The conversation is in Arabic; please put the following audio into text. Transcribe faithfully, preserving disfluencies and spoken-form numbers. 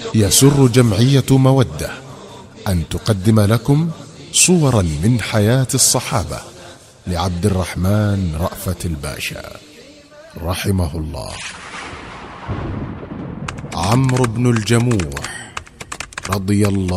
يسر جمعية مودة أن تقدم لكم صورا من حياة الصحابة لعبد الرحمن رأفت الباشا رحمه الله. عمرو بن الجموح رضي الله